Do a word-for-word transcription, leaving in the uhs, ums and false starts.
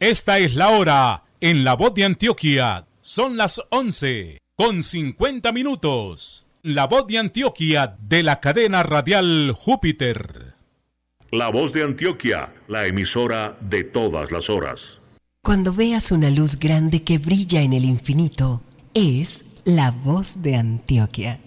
Esta es la hora en La Voz de Antioquia. Son las once con cincuenta minutos. La Voz de Antioquia de la cadena radial Júpiter. La Voz de Antioquia, la emisora de todas las horas. Cuando veas una luz grande que brilla en el infinito, es la Voz de Antioquia.